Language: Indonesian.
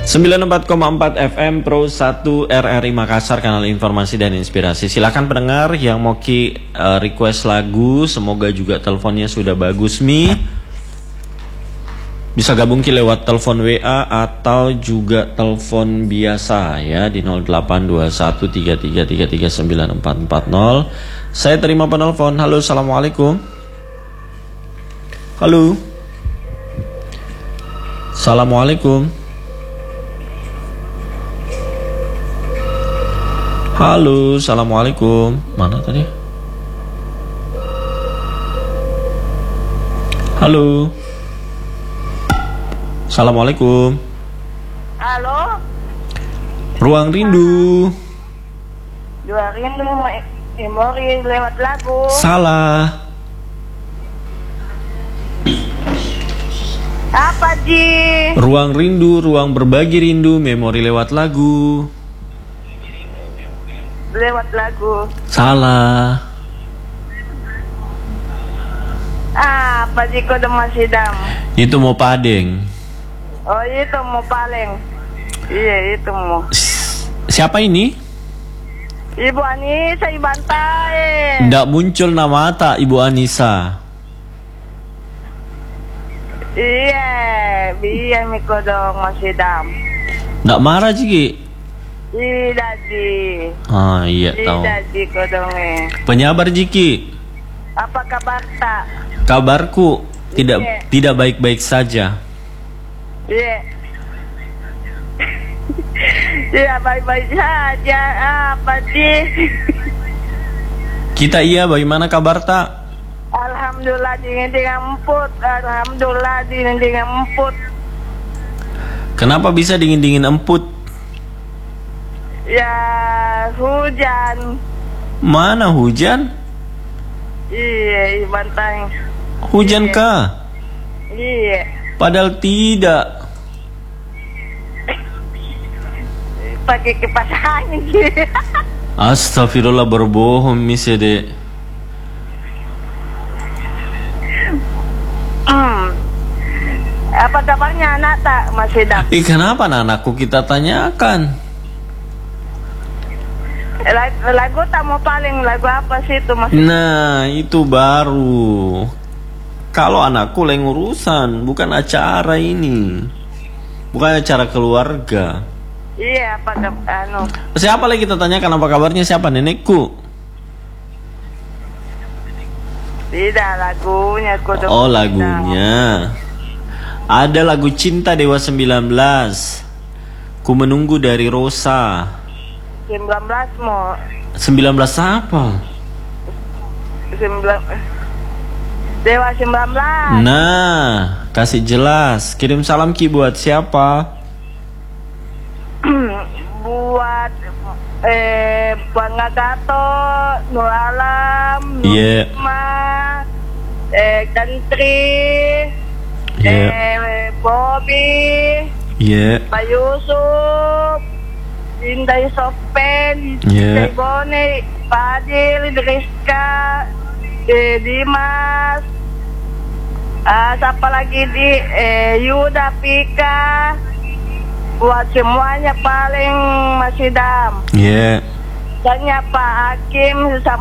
94,4 FM Pro 1 RRI Makassar, kanal informasi dan inspirasi. Silakan pendengar yang mau request lagu, semoga juga teleponnya sudah bagus Mi. Bisa gabung lewat telepon WA atau juga telepon biasa ya di 082133339440. Saya terima penelpon. Halo, assalamualaikum. Halo. Assalamualaikum. Halo, assalamualaikum. Mana tadi? Halo. Assalamualaikum. Halo. Ruang Rindu. Ruang Rindu, memori lewat lagu. Salah. Apa Ji? Ruang Rindu, ruang berbagi rindu, memori lewat lagu. Lewat lagu. Salah. Apa Ji kode masih dam? Itu mau padeng. Oh itu mau paling. Iya itu mau. Siapa ini? Ibu Anissa Ibantai. Nggak muncul nama tak Ibu Anissa. Iya, biar Miko dong masih dam. Nggak marah Jiki? Tidak Ji. Ah iya tahu. Tidak Ji kodongnya. Penyabar Jiki. Apa kabar tak? Kabarku tidak baik-baik saja. Iya. Iya baik-baik saja. Apa sih? Kita iya, bagaimana kabar tak? Alhamdulillah dingin emput. Alhamdulillah dingin emput. Kenapa bisa dingin emput? Ya hujan. Mana hujan? Iya Bantang. Hujan kah? Iya. Padahal tidak. Pakai kipas angin. Astagfirullah, berbohong misede. Apa kabarnya anak tak masih dap? Kenapa anakku kita tanyakan? Lagu tak mau paling lagu apa sih itu mas? Nah itu baru. Kalau anakku lain urusan, bukan acara ini, bukan acara keluarga. Iya apa Siapa lagi kita tanyakan apa kabarnya, siapa? Nenekku? Tidak lagunya. Oh lagunya. Ada lagu Cinta Dewa 19. Ku Menunggu dari Rosa. 19 mau. 19 apa? 19 Dewa 19. Nah, kasih jelas. Kirim salam Ki buat siapa? Buat Bang Agato, Nur Alam, Iya. Nurma, Kantri, Bobby, Pak Yusuf, Indai Sopen, Indai Bone, Fadil, Rizka, Dimas, siapa lagi di Yuda, Pika, buat semuanya paling masih dam. Iya. Tanya Pak Hakim